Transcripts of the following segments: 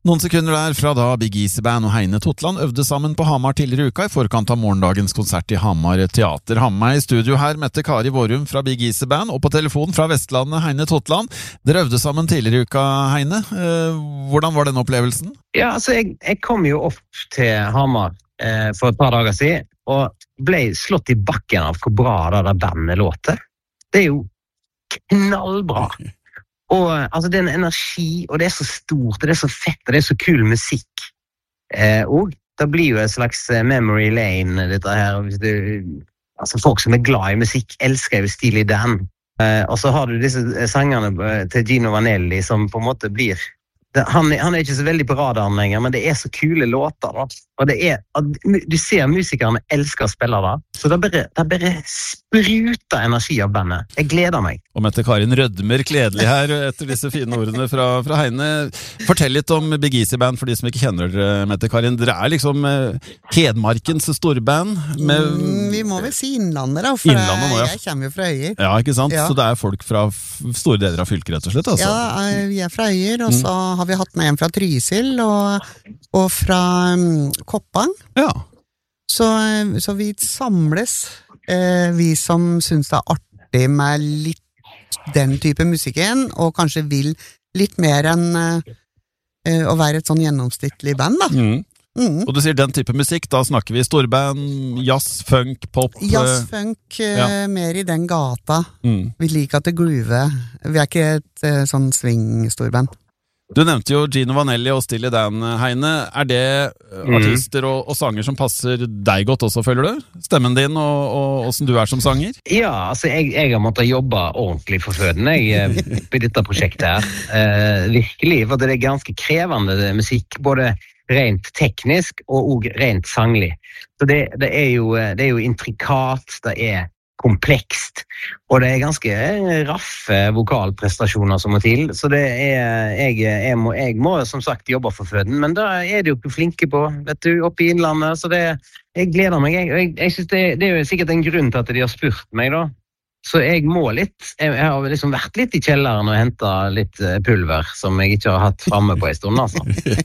Noen sekunder der fra da Big Easy Band og Heine Totland øvde sammen på Hamar tidligere uka i forkant av morgendagens konsert i Hamar Teater. Hamar i studio her, Mette Kari Vårum fra Big Easy Band, og på telefonen fra Vestlandet, Heine Totland. Dere øvde sammen tidligere uka, Heine. Hvordan var den opplevelsen? Ja, altså jeg kom jo opp til Hamar for et par dager siden, og ble slått i bakken av hvor bra det der bandet låter. Det er jo knallbra. Og altså, det er en energi, og det er så stort, og det er så fett, og det er så kul musikk. Og det blir jo en slags memory lane, dette her. Altså, folk som er glad i musikk elsker jo Steely Dan. Og så har du disse sangerne til Gino Vanelli som på en måte blir... Han er ikke så veldig på radaren lenger, men det er så kule låter da. Og du ser musikerne elsker å spille da. Så det bare spruter energi av bandet. Jeg gleder meg. Og Mette Karin rødmer kledelig her etter disse fine ordene fra Heine. Fortell litt om Big Easy Band for de som ikke kjenner dere, Mette Karin. Dere er liksom Hedmarkens storband. Vi må vel si Innlandet da, for jeg kommer jo fra Øyer. Ja, ikke sant? Ja. Så det er folk fra store deler av fylket, rett og slett, altså? Ja, vi er fra Øyer, og så har vi hatt med en fra Trysil og fra Koppang. Ja. Så vi samles, vi som synes det er artig med litt den type musikken, og kanskje vil litt mer enn å være et sånn gjennomsnittlig band da. Og du sier den type musikk, da snakker vi storband, jazz, funk, pop. Jazz, funk, mer i den gata. Vi liker at det groover. Vi er ikke et sånn swing-storband. Du nevnte jo Gino Vanelli og Steely Dan, Heine. Er det artister og sanger som passer deg godt også, føler du? Stemmen din og hvordan du er som sanger? Ja, altså jeg har måttet jobbe ordentlig for føden på dette prosjektet her. Virkelig, for det er ganske krevende musikk, både rent teknisk og også rent sanglig. Så det er jo intrikat, det er komplekst, og det er ganske raffe vokalprestasjoner som må til, så jeg må som sagt jobbe for føden, men da er det jo ikke flinke på, vet du, oppe i Innlandet, så jeg gleder meg. Jeg synes det er jo sikkert en grunn til at de har spurt meg da, så jeg må litt, jeg har liksom vært litt i kjelleren og hentet litt pulver som jeg ikke har hatt fremme på en stund, altså.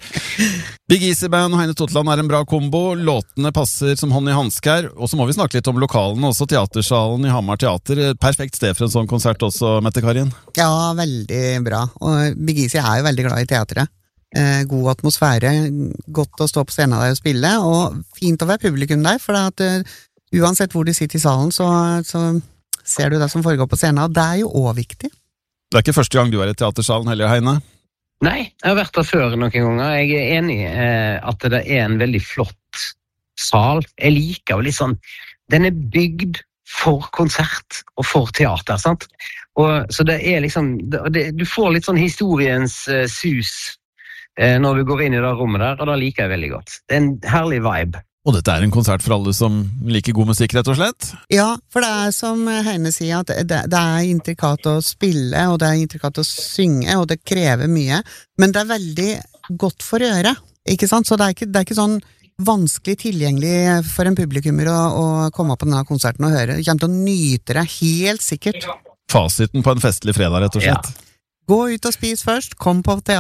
Big Easy Band og Heine Totland er en bra kombo, låtene passer som hånd i handsker, og så må vi snakke litt om lokalen, også Teatersalen i Hamar Teater. Perfekt sted for en sånn konsert også, Mette Karin? Ja, veldig bra, og Big Easy er jo veldig glad i teatret. God atmosfære, godt å stå på scenen der og spille, og fint å være publikum der, for at uansett hvor de sitter i salen, så ser du det som foregår på scenen, og det er jo også viktig. Det er ikke første gang du er i Teatersalen heller, Heine? Nei, jeg har vært der før noen ganger. Jeg er enig at det er en veldig flott sal. Jeg liker jo litt sånn, den er bygd for konsert og for teater, sant? Så det er liksom, du får litt sånn historiens sus når du går inn i det rommet der, og det liker jeg veldig godt. Det er en herlig vibe. Og dette er en konsert for alle som liker god musikk, rett og slett? Ja, for det er som Heine sier, at det er intrikat å spille, og det er intrikat å synge, og det krever mye, men det er veldig godt for øret, ikke sant? Så det er ikke sånn vanskelig tilgjengelig for en publikummer å komme på denne konserten og høre. Du kommer til å nyte det helt sikkert. Fasiten på en festlig fredag, rett og slett. Ja. Gå ut og spis først, kom på teater.